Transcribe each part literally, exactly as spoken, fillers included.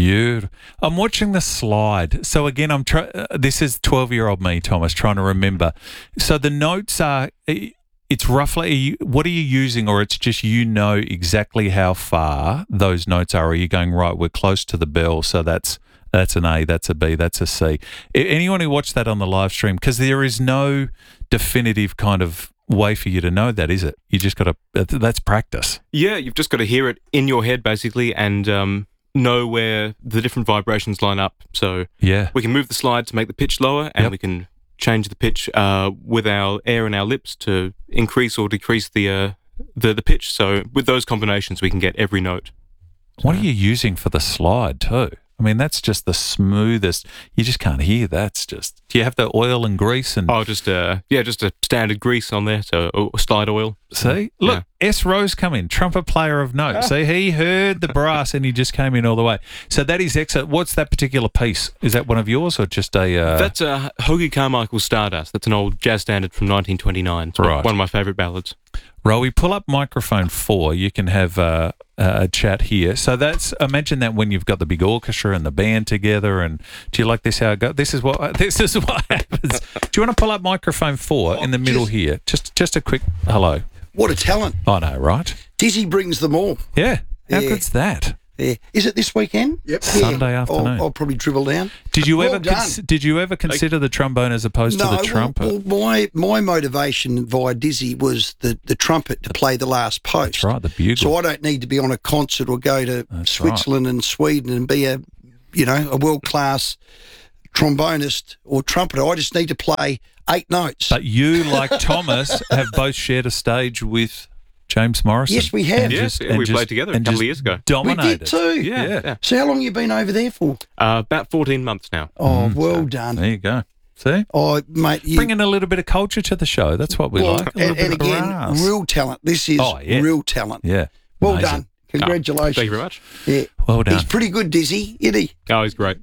Beautiful. I'm watching the slide. So again, I'm trying. Uh, this is twelve-year-old me, Thomas, trying to remember. So the notes are. It's roughly. Are you, what are you using, or it's just you know exactly how far those notes are? Or are you going right? We're close to the bell, so that's that's an A, that's a B, that's a C. Anyone who watched that on the live stream, because there is no definitive kind of way for you to know that, is it? You just got to. That's practice. Yeah, you've just got to hear it in your head, basically, and. Um, know where the different vibrations line up. So yeah. we can move the slide to make the pitch lower, and yep. we can change the pitch uh, with our air in our lips to increase or decrease the, uh, the the pitch. So with those combinations, we can get every note. What so. are you using for the slide too? I mean, that's just the smoothest. You just can't hear. That's just. Do you have the oil and grease and? Oh, just uh, yeah, just a standard grease on there. So oh, slide oil. See, look, yeah. S. Rose come in, trumpet player of note. See, he heard the brass and he just came in all the way. So that is excellent. What's that particular piece? Is that one of yours or just a? Uh... That's uh, Hoagie Carmichael's Stardust. That's an old jazz standard from nineteen twenty-nine. It's right. One of my favourite ballads. Rowie, pull up microphone four. You can have uh, a chat here. So that's imagine that when you've got the big orchestra and the band together. And do you like this? How it goes? This is what this is what happens. Do you want to pull up microphone four oh, in the middle just, here? Just just a quick hello. What a talent! I know, right? Dizzy brings them all. Yeah. How yeah. good's that? Yeah. Is it this weekend? Yep. Sunday yeah. afternoon. I'll, I'll probably dribble down. Did you well ever cons- did you ever consider the trombone as opposed no, to the trumpet? Well, well, my my motivation via Dizzy was the, the trumpet to play the last post. That's right, the bugle. So I don't need to be on a concert or go to That's Switzerland right. and Sweden and be a you know a world class trombonist or trumpeter. I just need to play eight notes. But you, like Thomas, have both shared a stage with James Morrison. Yes, we have. Yes, yeah, we just, played together a couple of years ago. Dominated. We did too. Yeah. yeah. yeah. So how long have you been over there for? Uh, about fourteen months now. Oh, Mm. well So, done. There you go. See? Oh, mate. You, Bringing a little bit of culture to the show. That's what we well, like. A and, little and bit again, of brass. real talent. This is Oh, yeah. real talent. Yeah. Well Amazing. done. Congratulations. Oh, thank you very much. Yeah. Well done. He's pretty good, Dizzy, isn't he? Oh, he's great.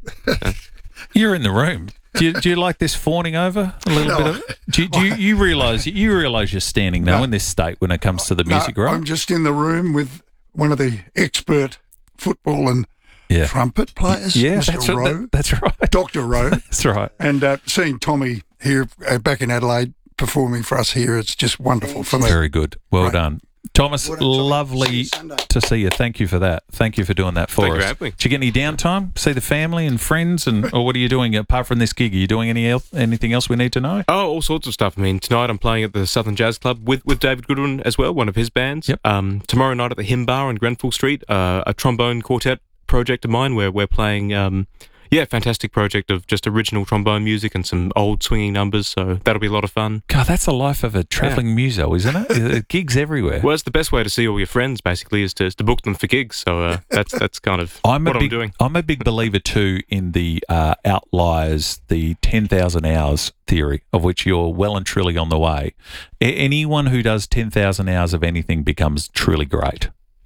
You're in the room. Do you, do you like this fawning over a little No. bit of it? Do, you- do you, you realise you realise you're standing now No. in this state when it comes to the music, no, right? I'm just in the room with one of the expert football and Yeah. trumpet players, Yeah, Mister that's Rowe, right. That, that's right. Doctor Rowe, That's right. and uh, seeing Tommy here uh, back in Adelaide performing for us here, it's just wonderful for me. Very good. Well Right. done. Thomas, Well done, Tommy. See lovely you Sunday. to see you. Thank you for that. Thank you for doing that for Thank you us. for having me. Did you get any downtime? See the family and friends, and or what are you doing apart from this gig? Are you doing any else, anything else we need to know? Oh, all sorts of stuff. I mean, tonight I'm playing at the Southern Jazz Club with, with David Goodwin as well, one of his bands. Yep. Um, tomorrow night at the Hymn Bar on Grenfell Street, uh, a trombone quartet project of mine where we're playing, um, yeah, fantastic project of just original trombone music and some old swinging numbers. So that'll be a lot of fun. God, that's the life of a travelling muso, isn't it? It gigs everywhere. Well, it's the best way to see all your friends, basically, is to, is to book them for gigs. So uh, that's that's kind of I'm what a big, I'm doing. I'm a big believer too in the uh, outliers, the ten thousand hours theory, of which you're well and truly on the way. A- anyone who does ten thousand hours of anything becomes truly great.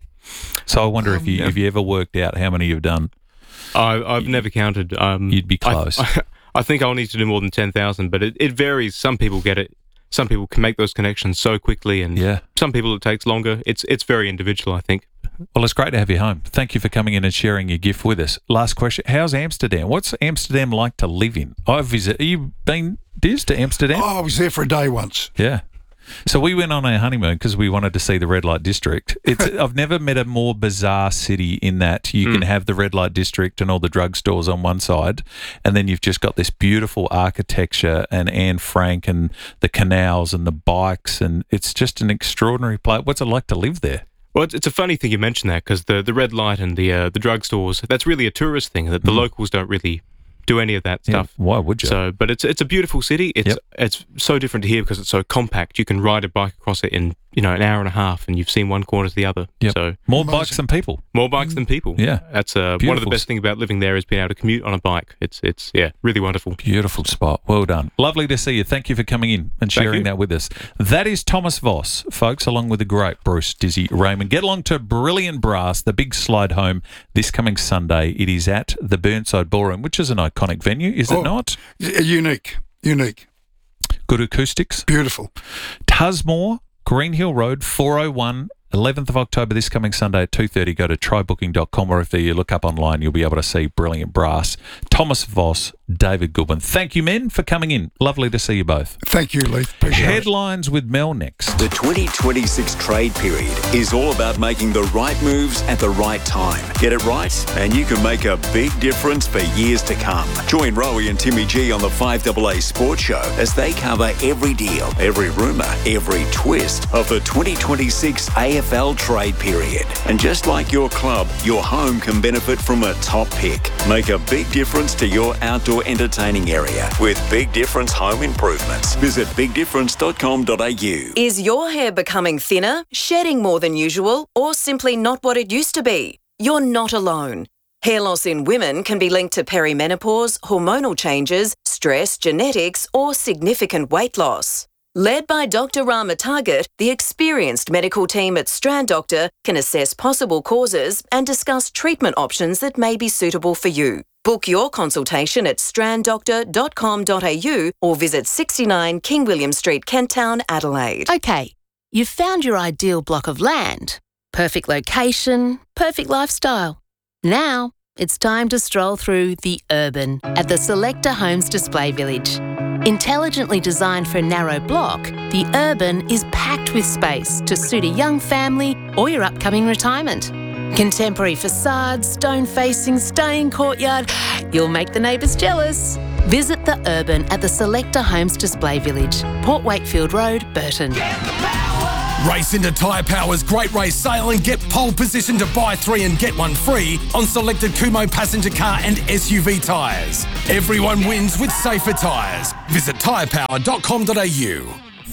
So I wonder Um, if you yeah. if you ever worked out how many you've done. I, I've never counted. Um, You'd be I- close. I, I think I'll need to do more than ten thousand, but it, it varies. Some people get it. Some people can make those connections so quickly, and Yeah. some people it takes longer. It's it's very individual, I think. Well, it's great to have you home. Thank you for coming in and sharing your gift with us. Last question: how's Amsterdam? What's Amsterdam like to live in? I visit. Have you been, Diz, to Amsterdam? Oh, I was there for a day once. Yeah. So we went on our honeymoon because we wanted to see the red light district. It's I've never met a more bizarre city in that you can have the red light district and all the drugstores on one side, and then you've just got this beautiful architecture and Anne Frank and the canals and the bikes, and it's just an extraordinary place. What's it like to live there? Well, it's, it's a funny thing you mention that because the, the red light and the uh, the drugstores, that's really a tourist thing that the locals don't really do any of that Yeah, stuff. why would you? So, but it's it's a beautiful city. It's Yep. it's so different to here because it's so compact. You can ride a bike across it in you know an hour and a half, and you've seen one corner to the other. Yep. So More Amazing. bikes than people. more bikes than people. Yeah. that's uh, one of Beautiful. the best things about living there is being able to commute on a bike. It's it's yeah, really wonderful. Beautiful spot. Well done. Lovely to see you. Thank you for coming in and sharing you. that with us. That is Thomas Voss, folks, along with the great Bruce Dizzy Raymond. Get along to Brilliant Brass, the big slide home this coming Sunday. It is at the Burnside Ballroom, which is an iconic venue, is it Oh. not? Y- Unique, unique, Good acoustics. beautiful. Tusmore, Green Hill Road, four oh one eleventh of October, this coming Sunday at two thirty. Go to try booking dot com, or if you look up online, you'll be able to see brilliant brass. Thomas Voss, David Goodwin. Thank you, men, for coming in. Lovely to see you both. Thank you, Leith. Appreciate it. Headlines with Mel next. The twenty twenty-six trade period is all about making the right moves at the right time. Get it right, and you can make a big difference for years to come. Join Rowie and Timmy G on the five A A Sports Show as they cover every deal, every rumour, every twist of the twenty twenty-six A F L trade period. And just like your club, your home can benefit from a top pick. Make a big difference to your outdoor entertaining area with Big Difference Home Improvements. Visit big difference dot com dot a u. Is your hair becoming thinner, shedding more than usual, or simply not what it used to be? You're not alone. Hair loss in women can be linked to perimenopause, hormonal changes, stress, genetics, or significant weight loss. Led by Doctor Rama Target, the experienced medical team at Strand Doctor can assess possible causes and discuss treatment options that may be suitable for you. Book your consultation at strand doctor dot com dot a u or visit sixty-nine King William Street, Kent Town, Adelaide. Okay, you've found your ideal block of land. Perfect location, perfect lifestyle. Now, it's time to stroll through the Urban at the Selector Homes Display Village. Intelligently designed for a narrow block, the Urban is packed with space to suit a young family or your upcoming retirement. Contemporary facades, stone-facing, stunning courtyard. You'll make the neighbours jealous. Visit the Urban at the Selector Homes Display Village, Port Wakefield Road, Burton. Race into Tyre Power's Great Race Sale and get pole position to buy three and get one free on selected Kumho passenger car and S U V tyres. Everyone wins with safer tyres. Visit tyre power dot com dot a u.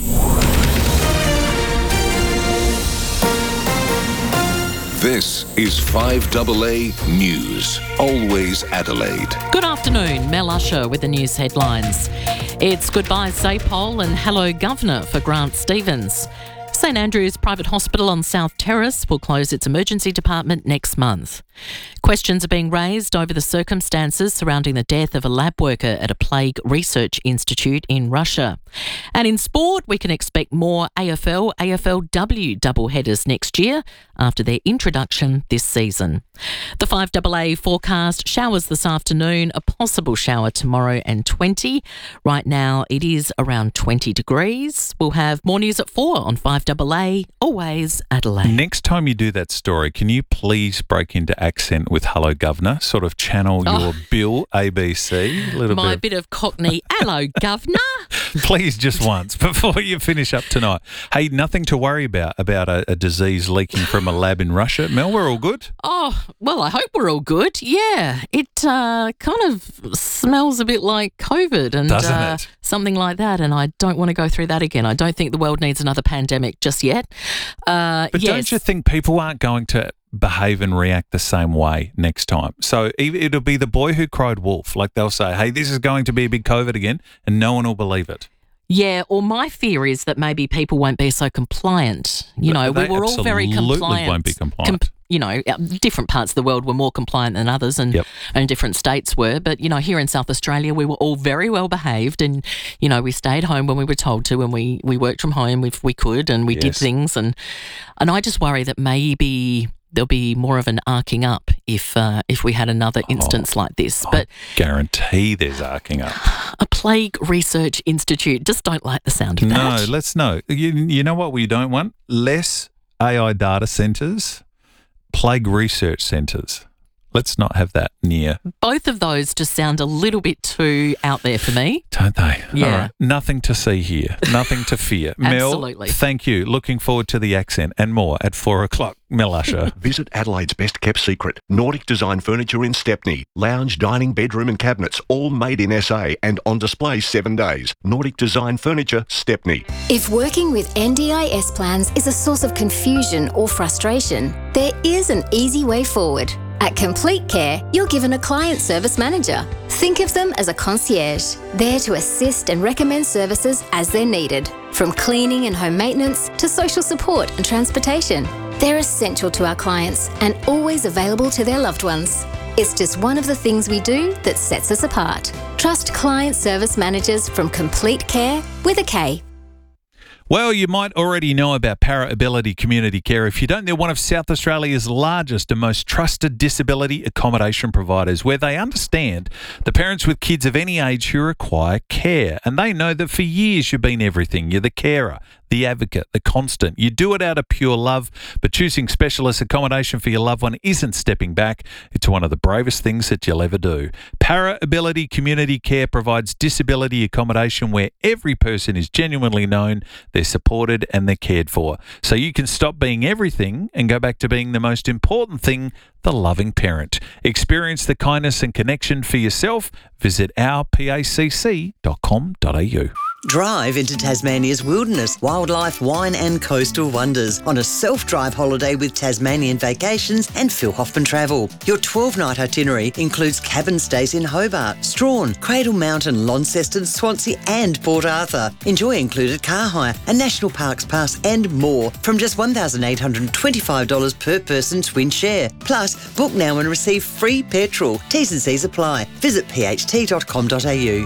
This is five A A News, always Adelaide. Good afternoon, Mel Usher with the news headlines. It's goodbye Sapole and hello Governor for Grant Stevens. St Andrew's Private Hospital on South Terrace will close its emergency department next month. Questions are being raised over the circumstances surrounding the death of a lab worker at a plague research institute in Russia. And in sport, we can expect more A F L, A F L W doubleheaders next year after their introduction this season. The five A A forecast: showers this afternoon, a possible shower tomorrow and twenty. Right now it is around twenty degrees. We'll have more news at four on five A A, always Adelaide. Next time you do that story, can you please break into accent with hello Governor? Sort of channel Oh. your Bill A B C. A little My bit. bit of Cockney, hello Governor. Please, just once before you finish up tonight. Hey, nothing to worry about about a, a disease leaking from a lab in Russia. Mel, we're all good? Oh, well, I hope we're all good. Yeah, it uh, kind of smells a bit like COVID and Doesn't uh, it? something like that, and I don't want to go through that again. I don't think the world needs another pandemic just yet. Uh, But yes. don't you think people aren't going to behave and react the same way next time? So it- it'll be the boy who cried wolf. Like they'll say, hey, this is going to be a big COVID again, and no one will believe it. Yeah, or my fear is that maybe people won't be so compliant. You know, They we were all very absolutely compliant. won't be compliant. you know, uh, different parts of the world were more compliant than others, and Yep. and different states were. But you know, here in South Australia, we were all very well behaved, and you know, we stayed home when we were told to, and we we worked from home if we could, and we did Yes. things, and and I just worry that maybe there'll be more of an arcing up if uh, if we had another instance like this. But Guarantee there's arcing up. a plague research institute, just don't like the sound of No, that. let's no. You, you know what we don't want? Less A I data centres, plague research centres. Let's not have that near, Both of those just sound a little bit too out there for me. don't they? Yeah. All right. Nothing to see here. Nothing to fear. Mel, Absolutely. thank you. Looking forward to the accent and more at four o'clock. Mel Usher. Visit Adelaide's best kept secret, Nordic Design Furniture in Stepney. Lounge, dining, bedroom and cabinets, all made in S A and on display seven days. Nordic Design Furniture, Stepney. If working with N D I S plans is a source of confusion or frustration, there is an easy way forward. At Complete Care, you're given a client service manager. Think of them as a concierge, there to assist and recommend services as they're needed, from cleaning and home maintenance to social support and transportation. They're essential to our clients and always available to their loved ones. It's just one of the things we do that sets us apart. Trust client service managers from Complete Care with a K. Well, you might already know about Para Ability Community Care. If you don't, they're one of South Australia's largest and most trusted disability accommodation providers, where they understand the parents with kids of any age who require care. And they know that for years you've been everything. You're the carer, the advocate, the constant. You do it out of pure love, but choosing specialist accommodation for your loved one isn't stepping back. It's one of the bravest things that you'll ever do. Para Ability Community Care provides disability accommodation where every person is genuinely known, they're supported and they're cared for. So you can stop being everything and go back to being the most important thing, the loving parent. Experience the kindness and connection for yourself. Visit our P A C C dot com dot a u. Drive into Tasmania's wilderness, wildlife, wine and coastal wonders on a self-drive holiday with Tasmanian Vacations and Phil Hoffman Travel. Your twelve-night itinerary includes cabin stays in Hobart, Strawn, Cradle Mountain, Launceston, Swansea and Port Arthur. Enjoy included car hire, a National Parks Pass and more from just one thousand eight hundred twenty-five dollars per person twin share. Plus, book now and receive free petrol. T's and C's apply. Visit p h t dot com dot a u.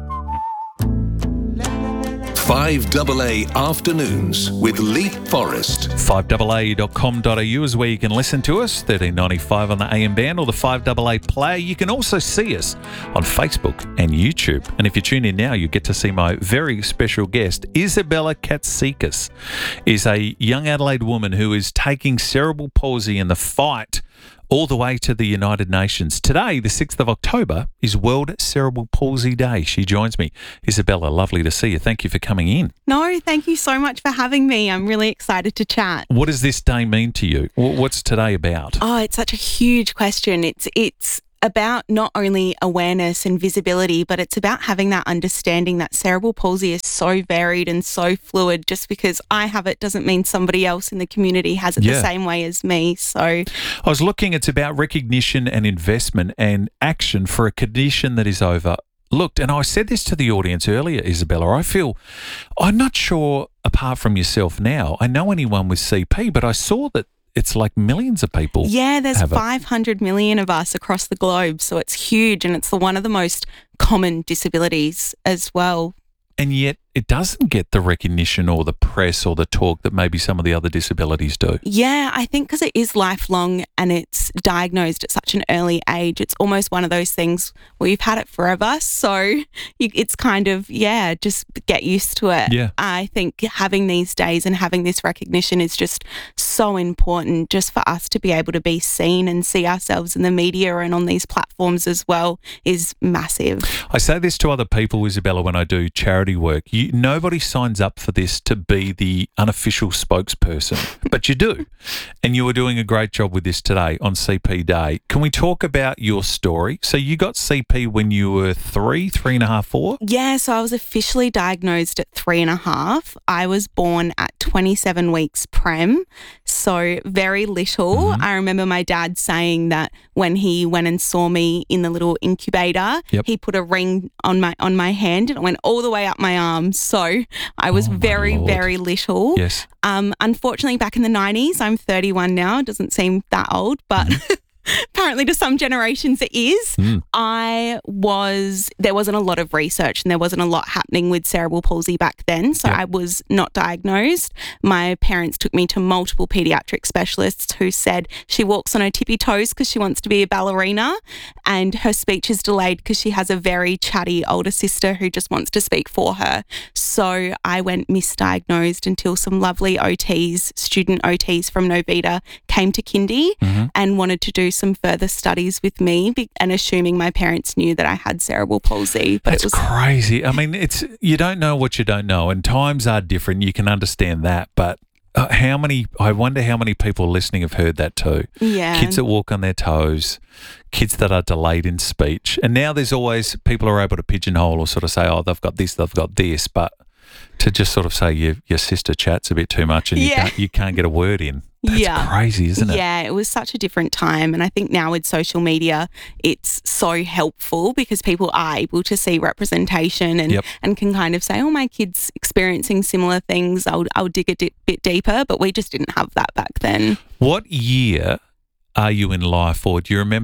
five A A Afternoons with Leap Forest. five A A dot com dot a u is where you can listen to us, thirteen ninety-five on the A M band or the five A A player. You can also see us on Facebook and YouTube. And if you tune in now, you get to see my very special guest. Isabella Katsikas is a young Adelaide woman who is taking cerebral palsy in the fight all the way to the United Nations. Today, the sixth of October, is World Cerebral Palsy Day. She joins me. Isabella, lovely to see you. Thank you for coming in. No, thank you so much for having me. I'm really excited to chat. What does this day mean to you? What's today about? Oh, it's such a huge question. It's it's about not only awareness and visibility, but it's about having that understanding that cerebral palsy is so varied and so fluid. Just because I have it doesn't mean somebody else in the community has it Yeah. the same way as me. So I was looking, it's about recognition and investment and action for a condition that is overlooked. And I said this to the audience earlier, Isabella. I feel, I'm not sure, apart from yourself now, I know anyone with C P, but I saw that it's like millions of people. yeah, there's have it. five hundred million of us across the globe. So it's huge, and it's the one of the most common disabilities as well. And yet it doesn't get the recognition or the press or the talk that maybe some of the other disabilities do. Yeah, I think because it is lifelong and it's diagnosed at such an early age, it's almost one of those things where you've had it forever. So you, it's kind of, yeah, just get used to it. Yeah. I think having these days and having this recognition is just so important, just for us to be able to be seen and see ourselves in the media and on these platforms as well is massive. I say this to other people, Isabella, when I do charity work. You, nobody signs up for this to be the unofficial spokesperson, but you do. And you were doing a great job with this today on C P Day. Can we talk about your story? So you got C P when you were three, three and a half, four? Yeah, so I was officially diagnosed at three and a half. I was born at twenty-seven weeks prem, so very little. Mm-hmm. I remember my dad saying that when he went and saw me in the little incubator, Yep. he put a ring on my on my hand and it went all the way up my arm. So I was Oh, my very, Lord. very little. Yes. Um, unfortunately, back in the nineties, I'm thirty-one now. It doesn't seem that old, but apparently to some generations it is. Mm. I was, there wasn't a lot of research and there wasn't a lot happening with cerebral palsy back then. So Yep. I was not diagnosed. My parents took me to multiple pediatric specialists who said she walks on her tippy toes because she wants to be a ballerina and her speech is delayed because she has a very chatty older sister who just wants to speak for her. So I went misdiagnosed until some lovely O Ts, student O Ts from Novita came to kindy Mm-hmm. and wanted to do some further studies with me be- and assuming my parents knew that I had cerebral palsy. But That's it was crazy. I mean, it's you don't know what you don't know, and times are different. You can understand that, but uh, how many? I wonder how many people listening have heard that too. Yeah. Kids that walk on their toes, kids that are delayed in speech, and now there's always people are able to pigeonhole or sort of say, oh, they've got this, they've got this, but to just sort of say your your sister chats a bit too much and you Yeah. can't you can't get a word in. That's yeah. crazy, isn't it? Yeah, it was such a different time. And I think now with social media, it's so helpful because people are able to see representation and, Yep. and can kind of say, oh, my kid's experiencing similar things. I'll, I'll dig a di- bit deeper. But we just didn't have that back then. What year are you in life, or do you remember the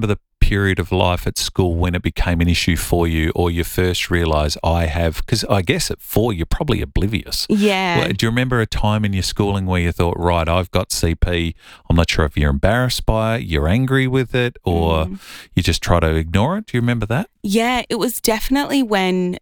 period of life at school when it became an issue for you, or you first realised I have? Because I guess at four you're probably oblivious. Yeah. Well, do you remember a time in your schooling where you thought, right, I've got C P. I'm not sure if you're embarrassed by it, you're angry with it, or Mm. you just try to ignore it? Do you remember that? Yeah, it was definitely when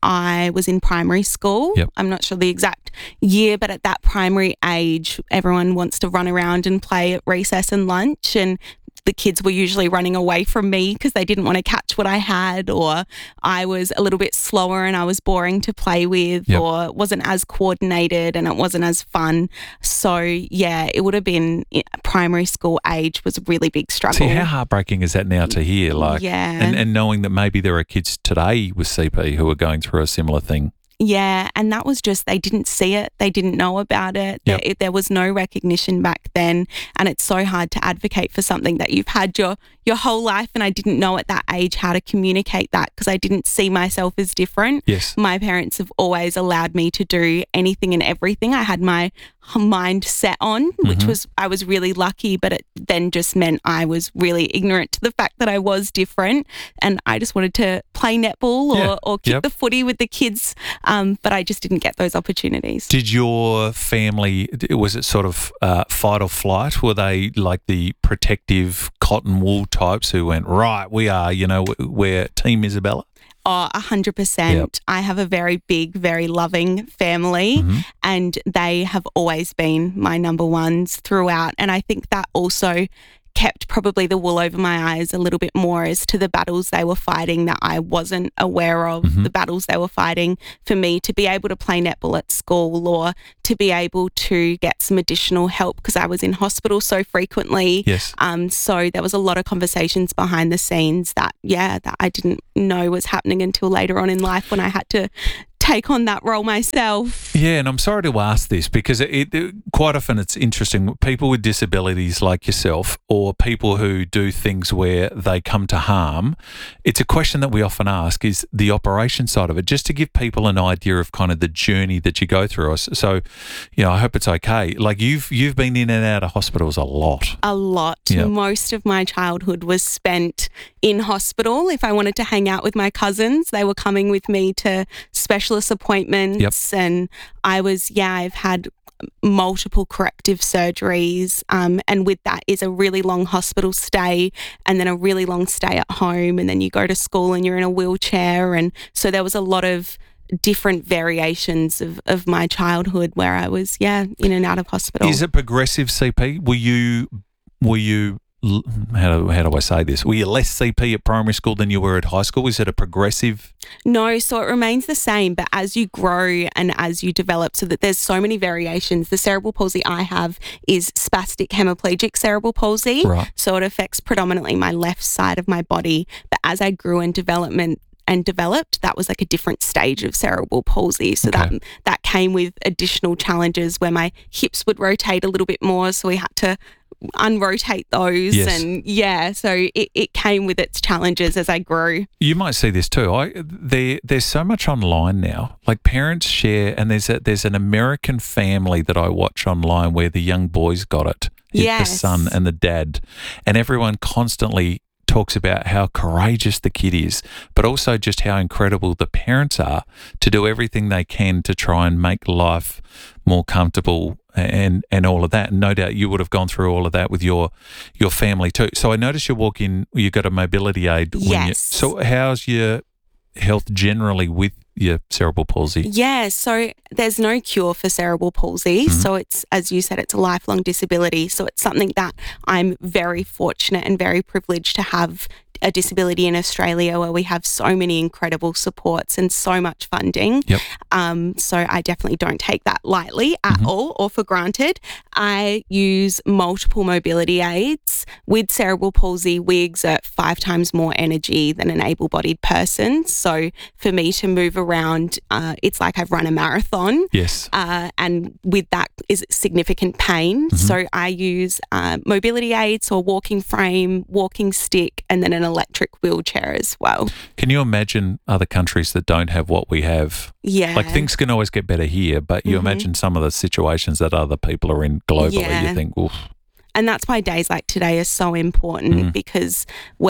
I was in primary school. Yep. I'm not sure the exact year, but at that primary age, everyone wants to run around and play at recess and lunch, and the kids were usually running away from me because they didn't want to catch what I had, or I was a little bit slower and I was boring to play with, Yep. or wasn't as coordinated and it wasn't as fun. So yeah, it would have been primary school age was a really big struggle. See, how heartbreaking is that now to hear? Like, Yeah. and, and knowing that maybe there are kids today with C P who are going through a similar thing. Yeah, and that was just, they didn't see it. They didn't know about it. Yep. There, there was no recognition back then. And it's so hard to advocate for something that you've had your, your whole life. And I didn't know at that age how to communicate that because I didn't see myself as different. Yes. My parents have always allowed me to do anything and everything I had my mind set on, which Mhm. was, I was really lucky, but it then just meant I was really ignorant to the fact that I was different. And I just wanted to play netball or, Yeah. or kick Yep. the footy with the kids. Um, but I just didn't get those opportunities. Did your family, was it sort of uh, fight or flight? Were they like the protective cotton wool types who went, right, we are, you know, we're Team Isabella? Oh, a hundred percent. I have a very big, very loving family, Mhm. and they have always been my number ones throughout. And I think that also kept probably the wool over my eyes a little bit more as to the battles they were fighting that I wasn't aware of, Mhm. the battles they were fighting for me to be able to play netball at school or to be able to get some additional help because I was in hospital so frequently. Yes. Um, so there was a lot of conversations behind the scenes that, yeah, that I didn't know was happening until later on in life when I had to take on that role myself. Yeah, and I'm sorry to ask this because it, it quite often it's interesting. People with disabilities like yourself, or people who do things where they come to harm, it's a question that we often ask: is the operation side of it, just to give people an idea of kind of the journey that you go through. So, you know, I hope it's okay. Like you've you've been in and out of hospitals a lot. A lot. Yeah. Most of my childhood was spent in hospital. If I wanted to hang out with my cousins, they were coming with me to specialist appointments. Yep. And I was, yeah, I've had multiple corrective surgeries. Um, and with that is a really long hospital stay and then a really long stay at home. And then you go to school and you're in a wheelchair. And so there was a lot of different variations of, of my childhood where I was, yeah, in and out of hospital. Is it progressive C P? Were you, were you, l- how do, how do I say this? Were you less C P at primary school than you were at high school? Is it a progressive? No, so it remains the same, but as you grow and as you develop, so that there's so many variations. The cerebral palsy I have is spastic hemiplegic cerebral palsy. Right. So it affects predominantly my left side of my body. But as I grew in development and developed, that was like a different stage of cerebral palsy. So Okay. that that came with additional challenges where my hips would rotate a little bit more. So we had to unrotate those. Yes. And yeah, so it, it came with its challenges as I grew. You might see this too. I there there's so much online now. Like parents share, and there's a there's an American family that I watch online where the young boys got it. The Yes. son and the dad, and everyone constantly talks about how courageous the kid is, but also just how incredible the parents are to do everything they can to try and make life more comfortable and and all of that. And no doubt you would have gone through all of that with your your family too. So I noticed you walk in, you got a mobility aid. When you, Yes. so how's your health generally with your cerebral palsy? Yeah, so there's no cure for cerebral palsy. Mhm. So it's, as you said, it's a lifelong disability. So it's something that I'm very fortunate and very privileged to have a disability in Australia where we have so many incredible supports and so much funding. Yep. Um, so I definitely don't take that lightly at Mhm. all or for granted. I use multiple mobility aids. With cerebral palsy, we exert five times more energy than an able-bodied person. So for me to move around, uh, it's like I've run a marathon. Yes. Uh, and with that is significant pain. Mhm. So I use uh, mobility aids or walking frame, walking stick, and then an electric wheelchair as well. Can you imagine other countries that don't have what we have? Yeah. Like things can always get better here, but you Mhm. imagine some of the situations that other people are in globally. Yeah. You think, oof. And that's why days like today are so important Mm. because we're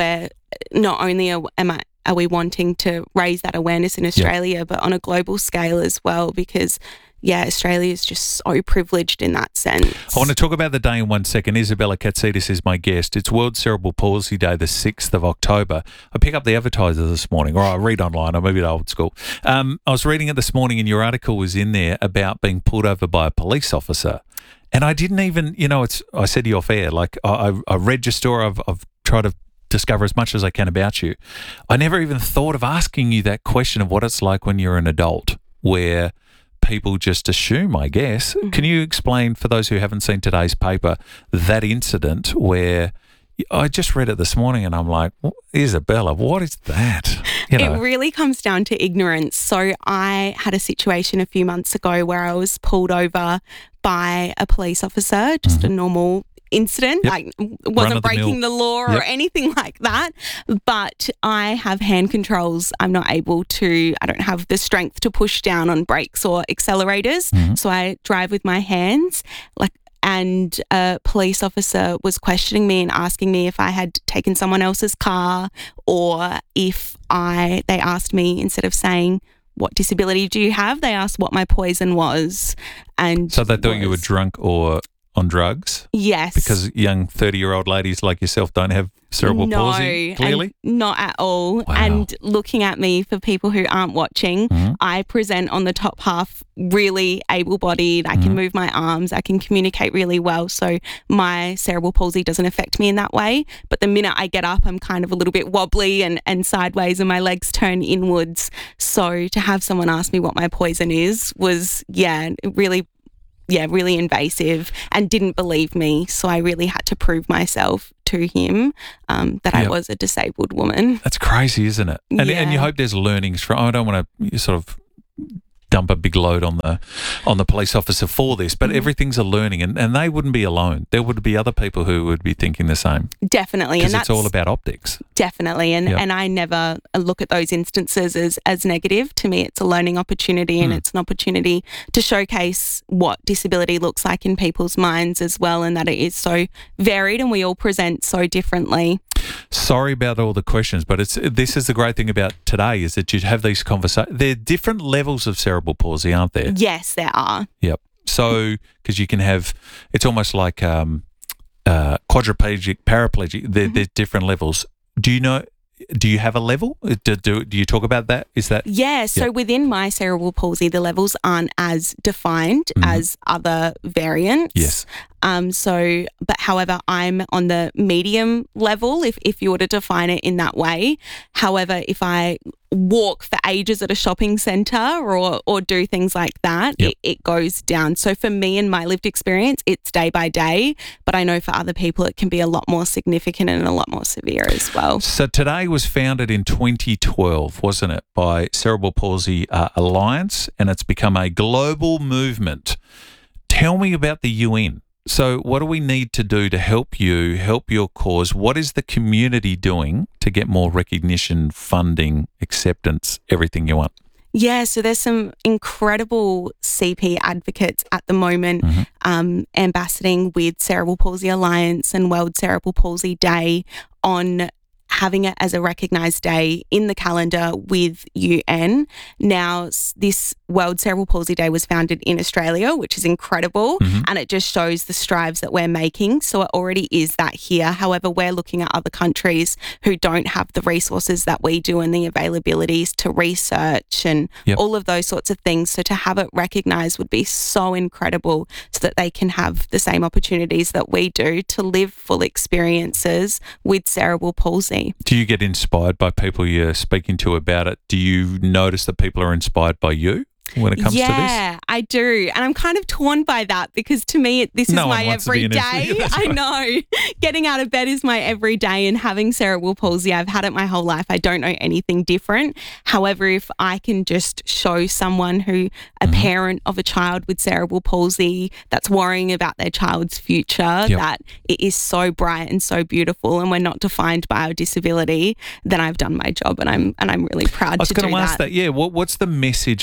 not only are, am I, are we wanting to raise that awareness in Australia, yep. but on a global scale as well, because yeah, Australia is just so privileged in that sense. I want to talk about the day in one second. Isabella Katsidis is my guest. It's World Cerebral Palsy Day, the sixth of October. I pick up the Advertiser this morning, or I read online. I'm a bit old school. Um, I was reading it this morning, and your article was in there about being pulled over by a police officer. And I didn't even, you know, it's. I said to you off air, like, I, I read your story. I've, I've tried to discover as much as I can about you. I never even thought of asking you that question of what it's like when you're an adult, where people just assume, I guess. Mm-hmm. Can you explain, for those who haven't seen today's paper, that incident where I just read it this morning and I'm like, Isabella, what is that? You know. It really comes down to ignorance. So I had a situation a few months ago where I was pulled over by a police officer, just mm-hmm. a normal incident, yep. like wasn't breaking the, the law or yep. anything like that, but I have hand controls. I'm not able to, I don't have the strength to push down on brakes or accelerators, mm-hmm. so I drive with my hands. Like, and a police officer was questioning me and asking me if I had taken someone else's car, or if I, they asked me, instead of saying, what disability do you have, they asked what my poison was. And so they thought was, you were drunk or on drugs? Yes. Because young thirty-year-old ladies like yourself don't have cerebral no, palsy, clearly? Not at all. Wow. And looking at me, for people who aren't watching, mm-hmm. I present on the top half really able-bodied. I mm-hmm. can move my arms. I can communicate really well. So my cerebral palsy doesn't affect me in that way. But the minute I get up, I'm kind of a little bit wobbly and, and sideways, and my legs turn inwards. So to have someone ask me what my poison is was, yeah, really yeah, really invasive, and didn't believe me. So I really had to prove myself to him um, that yep. I was a disabled woman. That's crazy, isn't it? And, yeah. and you hope there's learnings from, I don't want to sort of dump a big load on the on the police officer for this, but mm-hmm. everything's a learning, and, and they wouldn't be alone. There would be other people who would be thinking the same. Definitely. Because and it's all about optics. Definitely. And yep. and I never look at those instances as, as negative. To me, it's a learning opportunity, and mm. it's an opportunity to showcase what disability looks like in people's minds as well, and that it is so varied and we all present so differently. Sorry about all the questions, but it's this is the great thing about today, is that you have these conversations. There are different levels of cerebral palsy, aren't there? Yes, there are. Yep. So, because you can have, it's almost like um, uh, quadriplegic, paraplegic. There, mm-hmm. There's different levels. Do you know? Do you have a level? Do, do, do you talk about that? Is that? Yeah, so yep. within my cerebral palsy, the levels aren't as defined mm-hmm. as other variants. Yes. Um, so, but however, I'm on the medium level, if, if you were to define it in that way. However, if I walk for ages at a shopping centre or or do things like that, yep. it, it goes down. So for me and my lived experience, it's day by day, but I know for other people it can be a lot more significant and a lot more severe as well. So today was founded in twenty twelve, wasn't it, by Cerebral Palsy uh, Alliance, and it's become a global movement. Tell me about the U N. So what do we need to do to help you, help your cause? What is the community doing to get more recognition, funding, acceptance, everything you want? Yeah, so there's some incredible C P advocates at the moment mm-hmm. um, ambassading with Cerebral Palsy Alliance and World Cerebral Palsy Day on having it as a recognised day in the calendar with U N. Now, this World Cerebral Palsy Day was founded in Australia, which is incredible, mm-hmm. and it just shows the strides that we're making. So it already is that here. However, we're looking at other countries who don't have the resources that we do and the availabilities to research and yep. all of those sorts of things. So to have it recognised would be so incredible, so that they can have the same opportunities that we do to live full experiences with cerebral palsy. Do you get inspired by people you're speaking to about it? Do you notice that people are inspired by you when it comes yeah, to this? Yeah, I do. And I'm kind of torn by that, because to me, this is no my everyday. I know. Getting out of bed is my everyday, and having cerebral palsy, I've had it my whole life. I don't know anything different. However, if I can just show someone who, a mm-hmm. parent of a child with cerebral palsy that's worrying about their child's future, yep. that it is so bright and so beautiful and we're not defined by our disability, then I've done my job, and I'm and I'm really proud to do that. I was going to ask that, yeah. What, what's the message for the five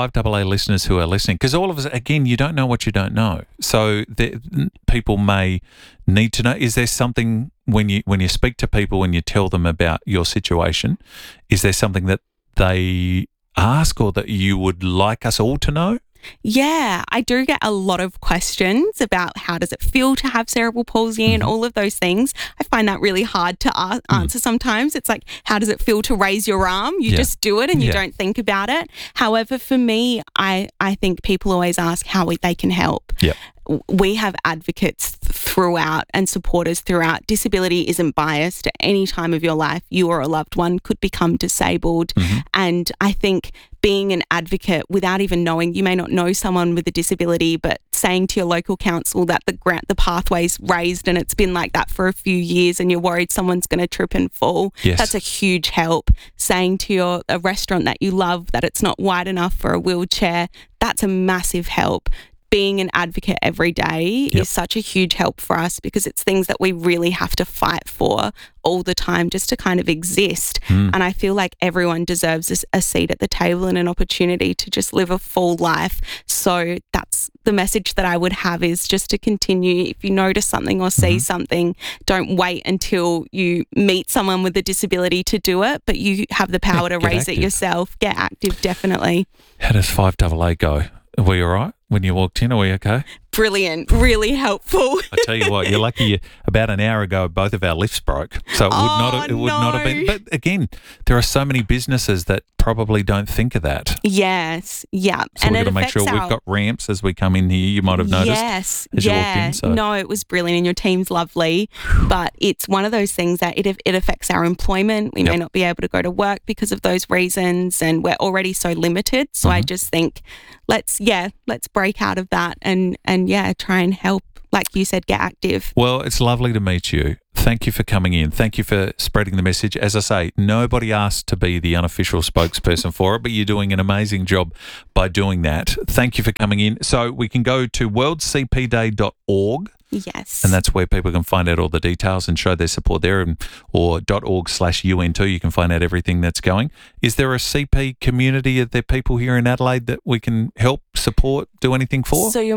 five A A listeners who are listening, because all of us, again, you don't know what you don't know. So the, people may need to know, is there something when you when you speak to people and you tell them about your situation, is there something that they ask or that you would like us all to know? Yeah, I do get a lot of questions about how does it feel to have cerebral palsy and all of those things. I find that really hard to a- answer sometimes. It's like, how does it feel to raise your arm? You Yeah. just do it and you Yeah. don't think about it. However, for me, I, I think people always ask how we, they can help. Yeah. We have advocates th- throughout and supporters throughout. Disability isn't biased. At any time of your life, you or a loved one could become disabled. Mm-hmm. And I think being an advocate without even knowing, you may not know someone with a disability, but saying to your local council that the grant, the pathway's raised and it's been like that for a few years and you're worried someone's going to trip and fall, Yes. that's a huge help. Saying to your a restaurant that you love that it's not wide enough for a wheelchair, that's a massive help. Being an advocate every day Yep. is such a huge help for us because it's things that we really have to fight for all the time just to kind of exist. Mm. And I feel like everyone deserves a, a seat at the table and an opportunity to just live a full life. So that's the message that I would have, is just to continue. If you notice something or see Mm-hmm. something, don't wait until you meet someone with a disability to do it, but you have the power Yeah, to get raise active. it yourself. Get active, definitely. How does five A A go? Were you all right when you walked in? Are we okay? Brilliant, really helpful. I tell you what, you're lucky. You, about an hour ago, both of our lifts broke, so it would not. Have, it would not have been. But again, there are so many businesses that probably don't think of that. Yes, yeah. So and we've it got to make sure affects we've our- got ramps as we come in here. You might have noticed. Yes, as you yeah. walked in. So. No, it was brilliant, and your team's lovely. But it's one of those things that it it affects our employment. We may Yep. not be able to go to work because of those reasons, and we're already so limited. So I Mhm. just think, let's yeah, let's break out of that, and and yeah, try and help. Like you said, get active. Well, it's lovely to meet you. Thank you for coming in. Thank you for spreading the message. As I say, nobody asked to be the unofficial spokesperson for it, but you're doing an amazing job by doing that. Thank you for coming in. So we can go to world c p day dot org. Yes. And that's where people can find out all the details and show their support there, and or .org slash UN too. You can find out everything that's going. Is there a C P community? Are there people here in Adelaide that we can help, support, do anything for? So you're